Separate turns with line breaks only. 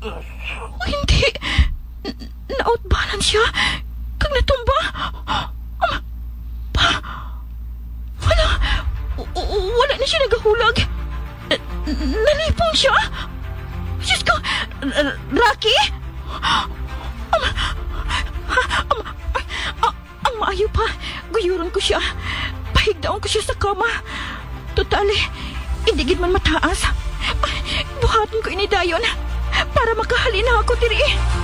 Hindi. Na-outbalance siya. Kag natumba. Wala. Wala na siya nagahulag. Nalipong siya. Diyos ko. Rocky? Ang maayo pa. Guyuron ko siya. Pahigdaon ko siya sa kama. Totally, indigid man mataas. Buhaton ko inidayon para makahalina ako diri.